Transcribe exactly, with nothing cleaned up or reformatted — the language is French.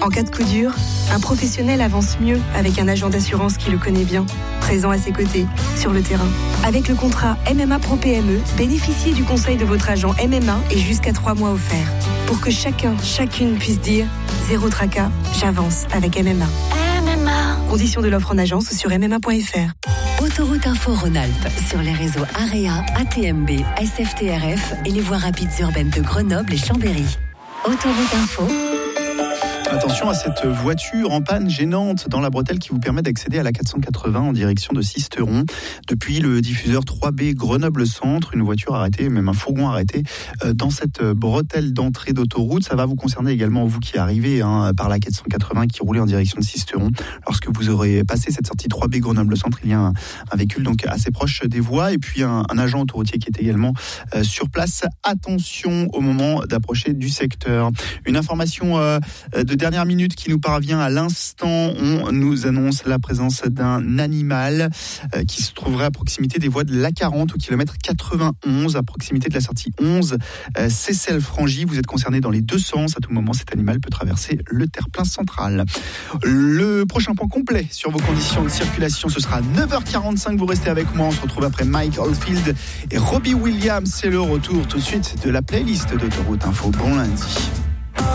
En cas de coup dur, un professionnel avance mieux avec un agent d'assurance qui le connaît bien, présent à ses côtés, sur le terrain. Avec le contrat M M A Pro P M E, bénéficiez du conseil de votre agent M M A et jusqu'à trois mois offerts. Pour que chacun, chacune puisse dire « Zéro tracas, j'avance avec M M A ». M M A. Conditions de l'offre en agence ou sur m m a point f r. Autoroute Info Rhône-Alpes sur les réseaux AREA, A T M B, S F T R F et les voies rapides urbaines de Grenoble et Chambéry. Autoroute Info. Attention à cette voiture en panne gênante dans la bretelle qui vous permet d'accéder à la quatre cent quatre-vingts en direction de Sisteron. Depuis le diffuseur trois B Grenoble-Centre, une voiture arrêtée, même un fourgon arrêté dans cette bretelle d'entrée d'autoroute. Ça va vous concerner également, vous qui arrivez hein, par la quatre cent quatre-vingts qui roulait en direction de Sisteron. Lorsque vous aurez passé cette sortie trois B Grenoble-Centre, il y a un, un véhicule donc assez proche des voies et puis un, un agent autoroutier qui est également euh, sur place. Attention au moment d'approcher du secteur. Une information euh, de dernière minute qui nous parvient à l'instant. On nous annonce la présence d'un animal euh, qui se trouverait à proximité des voies de l'A quarante au kilomètre quatre-vingt-onze, à proximité de la sortie onze euh, Seyssel-Frangy. Vous êtes concerné dans les deux sens. À tout moment, cet animal peut traverser le terre-plein central. Le prochain point complet sur vos conditions de circulation, ce sera neuf heures quarante-cinq. Vous restez avec moi. On se retrouve après Mike Oldfield et Robbie Williams. C'est le retour tout de suite de la playlist d'Autoroute Info. Bon lundi.